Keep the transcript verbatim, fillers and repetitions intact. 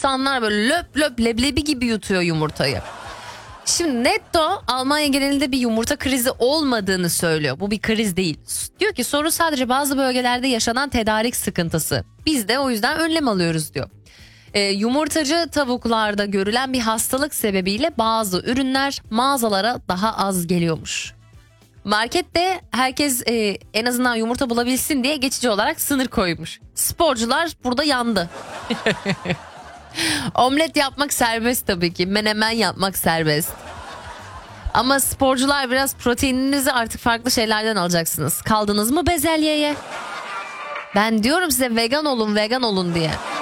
İnsanlar böyle löp löp leblebi gibi yutuyor yumurtayı. Şimdi Netto Almanya genelinde bir yumurta krizi olmadığını söylüyor. Bu bir kriz değil. Diyor ki sorun sadece bazı bölgelerde yaşanan tedarik sıkıntısı. Biz de o yüzden önlem alıyoruz diyor. Ee, yumurtacı tavuklarda görülen bir hastalık sebebiyle bazı ürünler mağazalara daha az geliyormuş. Markette herkes e, en azından yumurta bulabilsin diye geçici olarak sınır koymuş. Sporcular burada yandı. Omlet yapmak serbest tabii ki. Menemen yapmak serbest. Ama sporcular biraz proteininizi artık farklı şeylerden alacaksınız. Kaldınız mı bezelyeye? Ben diyorum size vegan olun vegan olun diye.